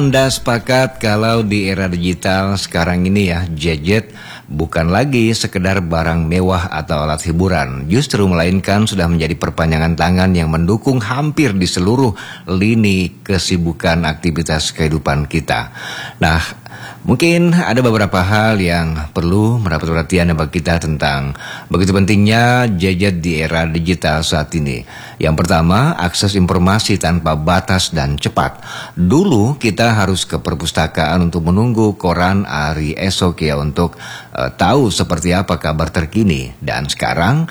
Anda sepakat kalau di era digital sekarang ini ya, gadget bukan lagi sekedar barang mewah atau alat hiburan, justru melainkan sudah menjadi perpanjangan tangan yang mendukung hampir di seluruh lini kesibukan aktivitas kehidupan kita. Nah, mungkin ada beberapa hal yang perlu mendapat perhatian bagi kita tentang begitu pentingnya gadget di era digital saat ini. Yang pertama, akses informasi tanpa batas dan cepat. Dulu kita harus ke perpustakaan untuk menunggu koran hari esok ya untuk tahu seperti apa kabar terkini. Dan sekarang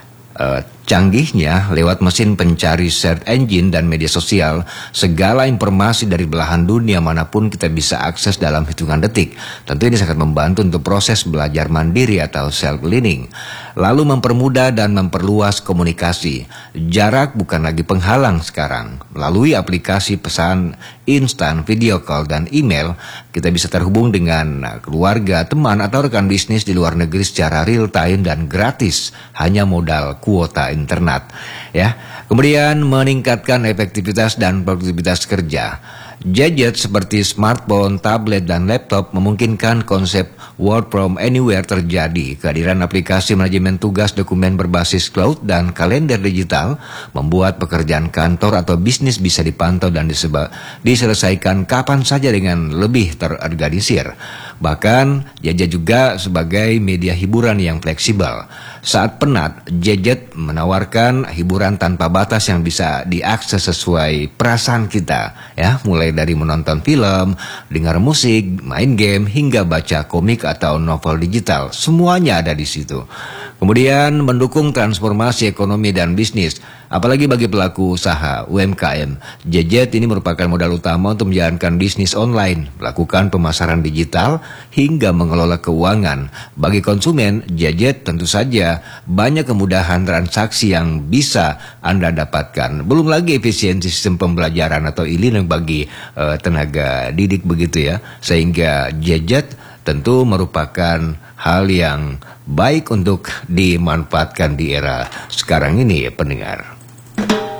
canggihnya lewat mesin pencari search engine dan media sosial, segala informasi dari belahan dunia manapun kita bisa akses dalam hitungan detik. Tentu ini sangat membantu untuk proses belajar mandiri atau self-learning. Lalu mempermudah dan memperluas komunikasi. Jarak bukan lagi penghalang sekarang. Melalui aplikasi pesan instan, video call, dan email, kita bisa terhubung dengan keluarga, teman, atau rekan bisnis di luar negeri secara real time dan gratis, hanya modal kuota internet. Ya. Kemudian meningkatkan efektivitas dan produktivitas kerja. Gadget seperti smartphone, tablet, dan laptop memungkinkan konsep work from anywhere terjadi. Kehadiran aplikasi manajemen tugas, dokumen berbasis cloud, dan kalender digital membuat pekerjaan kantor atau bisnis bisa dipantau dan diselesaikan kapan saja dengan lebih terorganisir. Bahkan, gadget juga sebagai media hiburan yang fleksibel. Saat penat, gadget menawarkan hiburan tanpa batas yang bisa diakses sesuai perasaan kita, ya, mulai dari menonton film, dengar musik, main game, hingga baca komik atau novel digital. Semuanya ada di situ. Kemudian mendukung transformasi ekonomi dan bisnis, apalagi bagi pelaku usaha UMKM. Gadget ini merupakan modal utama untuk menjalankan bisnis online, melakukan pemasaran digital, hingga mengelola keuangan. Bagi konsumen, gadget tentu saja banyak kemudahan transaksi yang bisa Anda dapatkan. Belum lagi efisiensi sistem pembelajaran atau e-learning bagi tenaga didik begitu ya. Sehingga gadget tentu merupakan hal yang baik untuk dimanfaatkan di era sekarang ini ya pendengar.